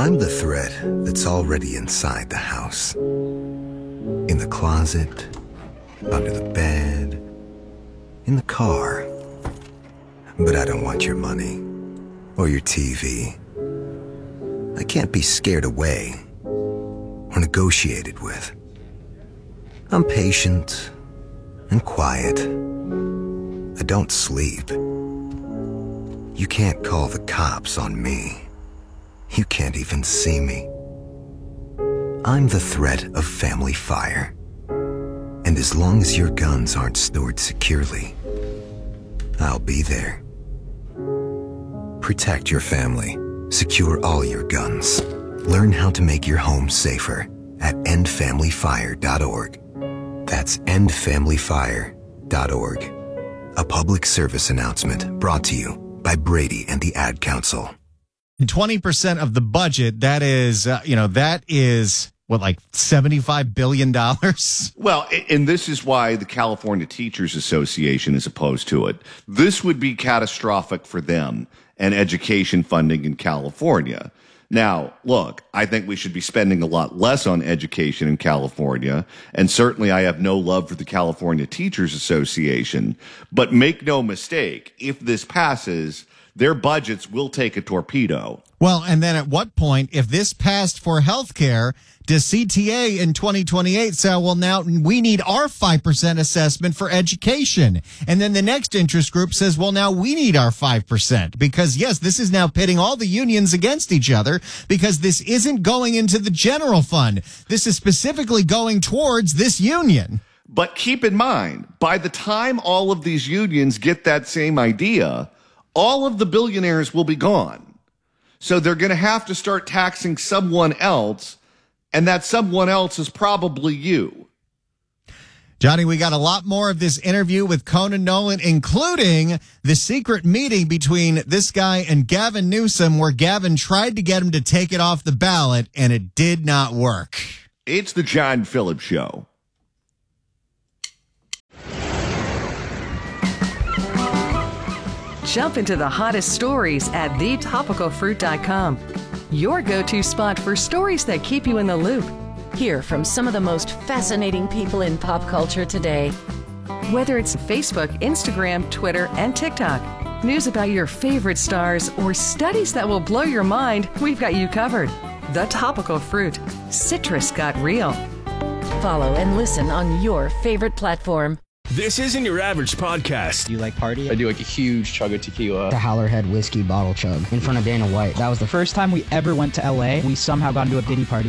I'm the thread that's already inside the house. In the closet, under the bed, in the car. But I don't want your money or your TV. I can't be scared away or negotiated with. I'm patient and quiet. I don't sleep. You can't call the cops on me. You can't even see me. I'm the threat of family fire. And as long as your guns aren't stored securely, I'll be there. Protect your family. Secure all your guns. Learn how to make your home safer at endfamilyfire.org. That's endfamilyfire.org. A public service announcement brought to you by Brady and the Ad Council. 20% of the budget, that is what, like $75 billion? Well, and this is why the California Teachers Association is opposed to it. This would be catastrophic for them and education funding in California. Now, look, I think we should be spending a lot less on education in California, and certainly I have no love for the California Teachers Association, but make no mistake, if this passes, their budgets will take a torpedo. Well, and then at what point, if this passed for healthcare, does CTA in 2028 say, well, now we need our 5% assessment for education? And then the next interest group says, well, now we need our 5%. Because, yes, this is now pitting all the unions against each other because this isn't going into the general fund. This is specifically going towards this union. But keep in mind, by the time all of these unions get that same idea, all of the billionaires will be gone. So they're going to have to start taxing someone else, and that someone else is probably you. Johnny, we got a lot more of this interview with Conan Nolan, including the secret meeting between this guy and Gavin Newsom, where Gavin tried to get him to take it off the ballot, and it did not work. It's the John Phillips Show. Jump into the hottest stories at thetopicalfruit.com. Your go-to spot for stories that keep you in the loop. Hear from some of the most fascinating people in pop culture today. Whether it's Facebook, Instagram, Twitter, and TikTok, news about your favorite stars, or studies that will blow your mind, we've got you covered. The Topical Fruit. Citrus got real. Follow and listen on your favorite platform. This isn't your average podcast. Do you like party? I do like a huge chug of tequila. The Howlerhead whiskey bottle chug in front of Dana White. That was the first time we ever went to LA. We somehow got into a Diddy party.